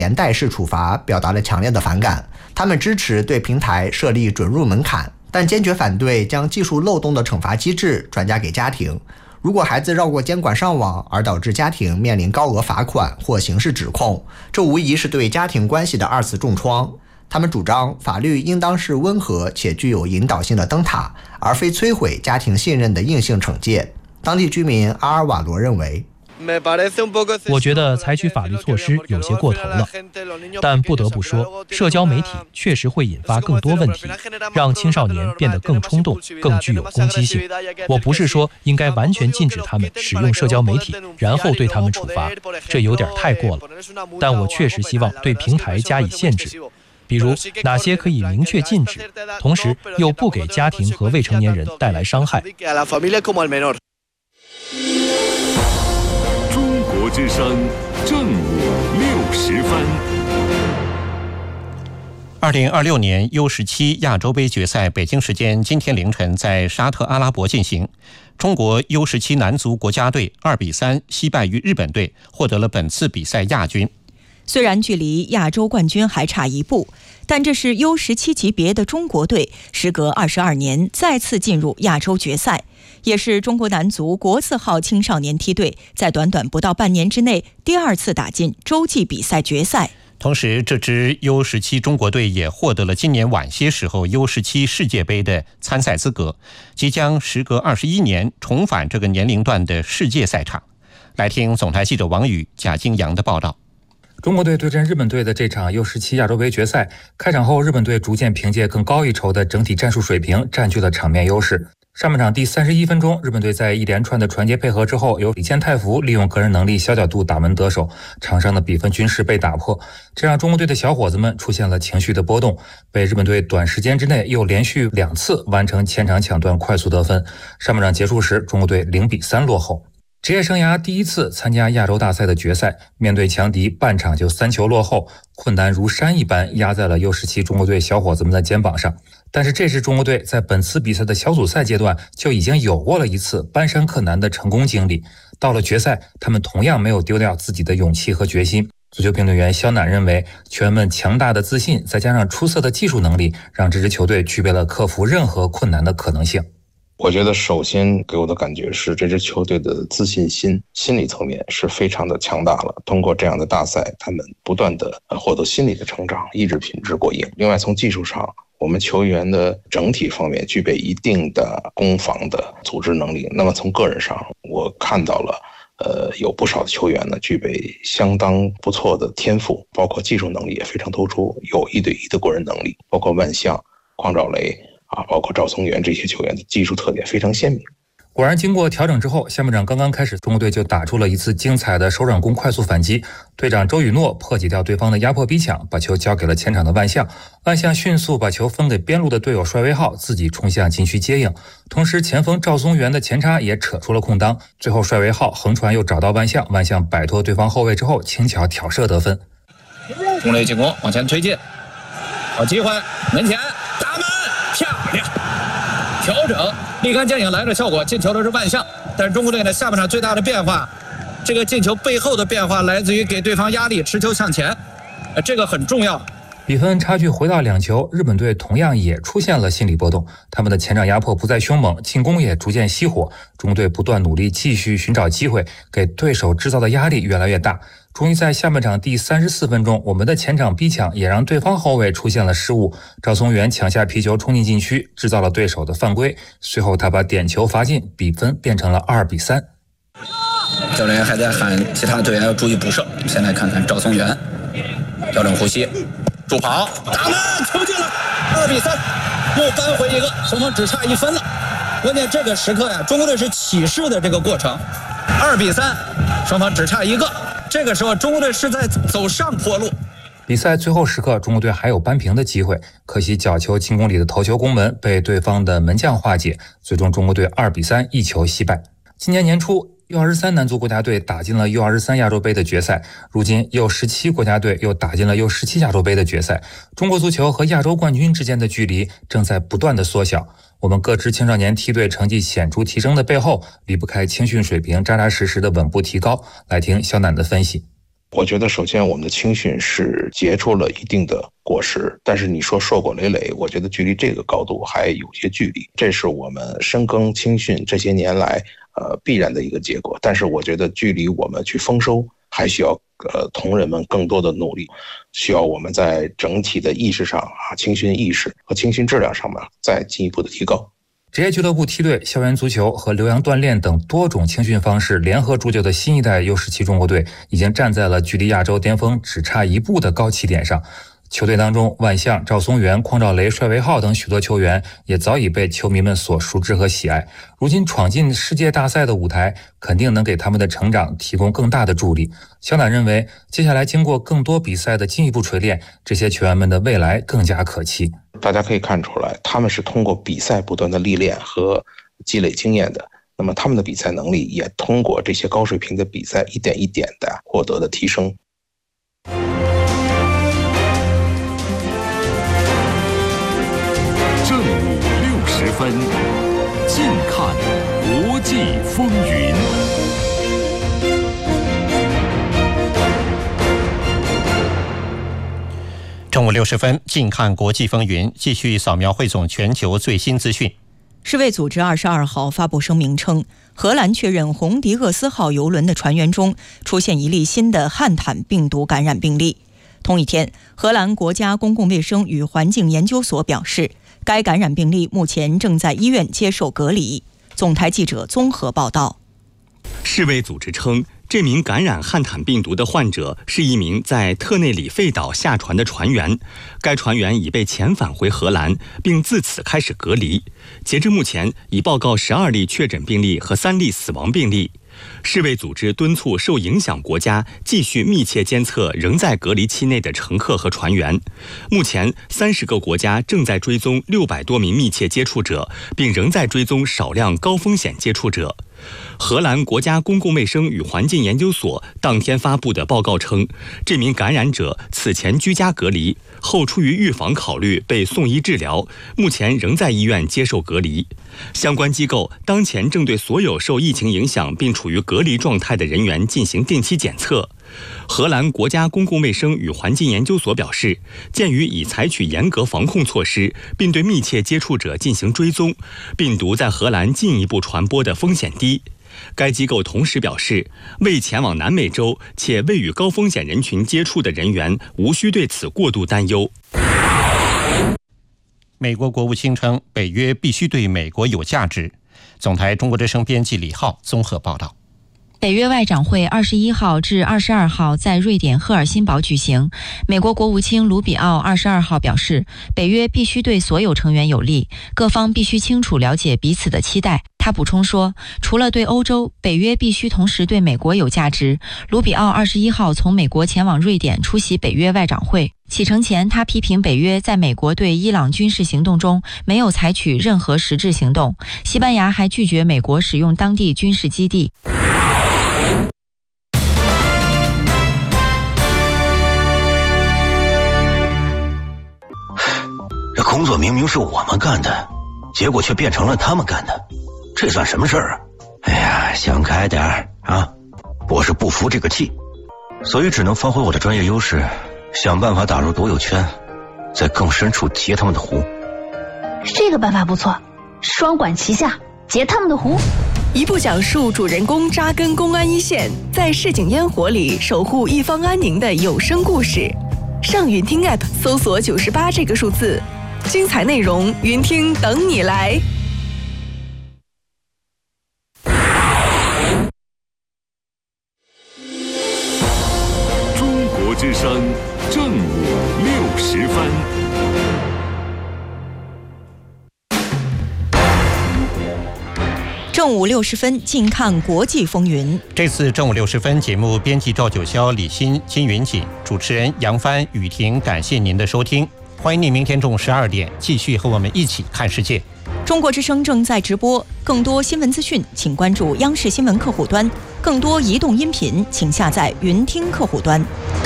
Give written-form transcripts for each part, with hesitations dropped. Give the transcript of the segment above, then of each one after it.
连带式处罚表达了强烈的反感。他们支持对平台设立准入门槛，但坚决反对将技术漏洞的惩罚机制转嫁给家庭。如果孩子绕过监管上网，而导致家庭面临高额罚款或刑事指控，这无疑是对家庭关系的二次重创。他们主张法律应当是温和且具有引导性的灯塔，而非摧毁家庭信任的硬性惩戒。当地居民阿尔瓦罗认为， 我觉得采取法律措施有些过头了，但不得不说，社交媒体确实会引发更多问题，让青少年变得更冲动、更具有攻击性。我不是说应该完全禁止他们使用社交媒体，然后对他们处罚，这有点太过了。但我确实希望对平台加以限制，比如哪些可以明确禁止，同时又不给家庭和未成年人带来伤害。 中国之声正午60分。 2026年 U17 亚洲杯决赛北京时间今天凌晨在沙特阿拉伯进行。中国 U17 男足国家队2比3惜败于日本队，获得了本次比赛亚军。 虽然距离亚洲冠军还差一步，但这是 U17 级别的中国队时隔22年再次进入亚洲决赛，也是中国男足国字号青少年梯队在短短不到半年之内第2次打进洲际比赛决赛。 同时，这支 U17 中国队也获得了今年晚些时候 U17 世界杯的参赛资格，即将时隔21年重返这个年龄段的世界赛场。来听总台记者王宇、贾金阳的报道。 中国队对阵日本队的这场 U17 亚洲杯决赛，开场后日本队逐渐凭借更高一筹的整体战术水平占据了场面优势。上半场第31分钟，日本队在一连串的传接配合之后，由李健太福利用个人能力小角度打门得手，场上的比分均势被打破，这让中国队的小伙子们出现了情绪的波动，被日本队短时间之内又连续2次完成前场抢断快速得分。上半场结束时，中国队0比3落后。职业生涯第一次参加亚洲大赛的决赛，面对强敌半场就3球落后，困难如山一般压在了 U17 中国队小伙子们的肩膀上。但是这支中国队在本次比赛的小组赛阶段就已经有过了一次搬山克难的成功经历，到了决赛他们同样没有丢掉自己的勇气和决心。足球评论员肖楠认为，球员们强大的自信再加上出色的技术能力，让这支球队具备了克服任何困难的可能性。 我觉得首先给我的感觉是这支球队的自信心心理层面是非常的强大了，通过这样的大赛他们不断的获得心理的成长，意志品质过硬。另外从技术上，我们球员的整体方面具备一定的攻防的组织能力。那么从个人上，我看到了有不少的球员呢具备相当不错的天赋，包括技术能力也非常突出，有1对1的过人能力，包括万象、邝兆雷包括赵松元这些球员的技术特点非常鲜明。 果然经过调整之后，下半场刚刚开始，中国队就打出了一次精彩的手软攻快速反击。队长周宇诺破解掉对方的压迫逼抢，把球交给了前场的万象，万象迅速把球分给边路的队友帅威浩，自己冲向禁区接应，同时前锋赵松元的前插也扯出了空当，最后帅威浩横传又找到万象，万象摆脱对方后卫之后轻巧挑射得分。 中队进攻往前推进，好机会，门前打门，漂亮，调整立竿见影来的效果，进球的是万象。但是中国队呢，下半场最大的变化，这个进球背后的变化来自于给对方压力，持球向前，这个很重要。 比分差距回到2球，日本队同样也出现了心理波动，他们的前场压迫不再凶猛，进攻也逐渐熄火。中国队不断努力继续寻找机会，给对手制造的压力越来越大。终于在下半场第34分钟，我们的前场逼抢也让对方后卫出现了失误，赵松元抢下皮球冲进禁区，制造了对手的犯规，随后他把点球罚进，比分变成了2比3。 教练员还在喊其他队员要注意补射，先来看看赵松元，调整呼吸，助跑，打门，球进了，2比3，又扳回一个，双方只差1分了。关键这个时刻呀，中国队是起势的这个过程，2比3，双方只差1个。这个时候中国队是在走上坡路。 比赛最后时刻，中国队还有扳平的机会，可惜角球进攻里的头球攻门被对方的门将化解，最终中国队2比3一球惜败。今年年初U23男足国家队打进了 U23 亚洲杯的决赛，如今 U17 国家队又打进了 U17 亚洲杯的决赛。中国足球和亚洲冠军之间的距离正在不断的缩小。我们各支青少年梯队成绩显著提升的背后，离不开青训水平扎扎实实的稳步提高。来听肖楠的分析。 我觉得首先我们的青训是结出了一定的果实，但是你说硕果累累，我觉得距离这个高度还有些距离。这是我们深耕青训这些年来必然的一个结果，但是我觉得距离我们去丰收还需要同仁们更多的努力，需要我们在整体的意识上青训意识和青训质量上面再进一步的提高。 职业俱乐部梯队、校园足球和留洋锻炼等多种青训方式联合铸就的新一代U17中国队，已经站在了距离亚洲巅峰只差一步的高起点上。球队当中，万象、赵松元、匡兆雷、帅维浩等许多球员也早已被球迷们所熟知和喜爱。如今闯进世界大赛的舞台，肯定能给他们的成长提供更大的助力。肖楠认为，接下来经过更多比赛的进一步锤炼，这些球员们的未来更加可期。 大家可以看出来，他们是通过比赛不断的历练和积累经验的，那么他们的比赛能力也通过这些高水平的比赛一点一点的获得的提升。 正午60分，近看国际风云。 正午60分，近看国际风云，继续扫描汇总全球最新资讯。 世卫组织22号发布声明称，荷兰确认红迪厄斯号邮轮的船员中出现一例新的汉坦病毒感染病例。同一天，荷兰国家公共卫生与环境研究所表示，该感染病例目前正在医院接受隔离。总台记者综合报道。 世卫组织称，这名感染汉坦病毒的患者是一名在特内里费岛下船的船员，该船员已被遣返回荷兰，并自此开始隔离。截至目前，已报告12例确诊病例和3例死亡病例。世卫组织敦促受影响国家继续密切监测仍在隔离期内的乘客和船员。目前30个国家正在追踪600多名密切接触者，并仍在追踪少量高风险接触者。荷兰国家公共卫生与环境研究所当天发布的报告称，这名感染者此前居家隔离后，出于预防考虑被送医治疗，目前仍在医院接受隔离。相关机构当前正对所有受疫情影响并处于隔离状态的人员进行定期检测。荷兰国家公共卫生与环境研究所表示，鉴于已采取严格防控措施，并对密切接触者进行追踪，病毒在荷兰进一步传播的风险低。该机构同时表示，未前往南美洲且未与高风险人群接触的人员无需对此过度担忧。 美国国务卿称，北约必须对美国有价值。总台中国之声编辑李浩综合报道。 北约外长会21号至22号在瑞典赫尔辛堡举行。美国国务卿卢比奥22号表示，北约必须对所有成员有利，各方必须清楚了解彼此的期待。他补充说，除了对欧洲，北约必须同时对美国有价值。卢比奥21号从美国前往瑞典出席北约外长会。启程前，他批评北约在美国对伊朗军事行动中没有采取任何实质行动。西班牙还拒绝美国使用当地军事基地。 这工作明明是我们干的，结果却变成了他们干的，这算什么事儿啊？哎呀，想开点儿啊！我是不服这个气，所以只能发挥我的专业优势，想办法打入独有圈，在更深处截他们的湖。 这个办法不错，双管齐下，截他们的湖。 一部讲述主人公扎根公安一线，在市井烟火里守护一方安宁的有声故事。上云听 App 搜索98这个数字，精彩内容云听等你来。 中国之声正午60分。 正午60分，近看国际风云。 这次正午60分节目，编辑赵九霄、李欣、金云锦，主持人杨帆、雨婷，感谢您的收听。欢迎您明天中午12点继续和我们一起看世界。 中国之声正在直播，更多新闻资讯，请关注央视新闻客户端；更多移动音频，请下载云听客户端。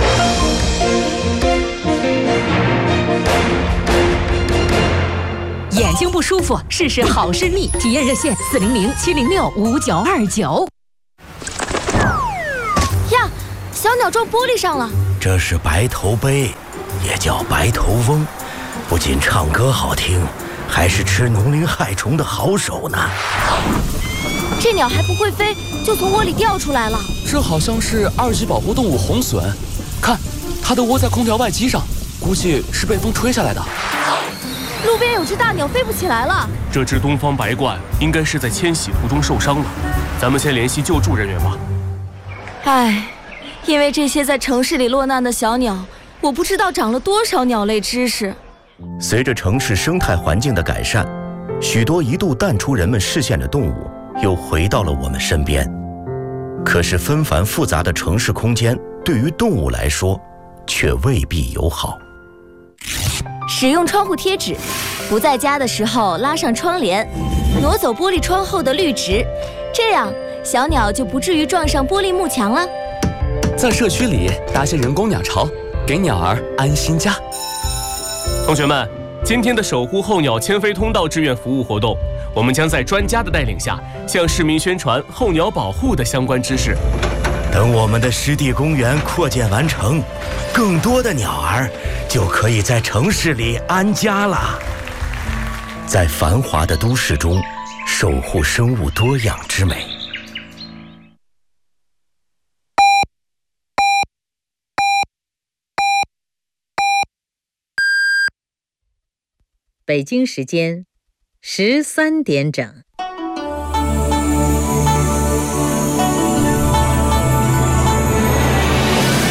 眼睛不舒服，试试好视力，体验热线400-706-5929。 呀，小鸟鸟撞玻璃上了。 这是白头鹎，也叫白头翁，不仅唱歌好听，还是吃农林害虫的好手呢。 这鸟还不会飞，就从窝里掉出来了。 这好像是2级保护动物红隼，看，它的窝在空调外机上，估计是被风吹下来的。 路边有只大鸟飞不起来了。 这只东方白鹳应该是在迁徙途中受伤了，咱们先联系救助人员吧。 唉，因为这些在城市里落难的小鸟，我不知道长了多少鸟类知识。 随着城市生态环境的改善，许多一度淡出人们视线的动物又回到了我们身边。可是纷繁复杂的城市空间对于动物来说却未必友好。 使用窗户贴纸，不在家的时候拉上窗帘，挪走玻璃窗后的绿植，这样小鸟就不至于撞上玻璃幕墙了。 在社区里搭些人工鸟巢，给鸟儿安心家。 同学们，今天的守护候鸟迁飞通道志愿服务活动，我们将在专家的带领下，向市民宣传候鸟保护的相关知识。 等我们的湿地公园扩建完成，更多的鸟儿就可以在城市里安家了。在繁华的都市中，守护生物多样之美。 北京时间13点整。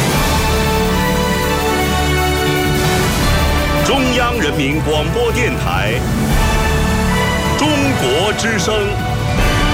中央人民广播电台。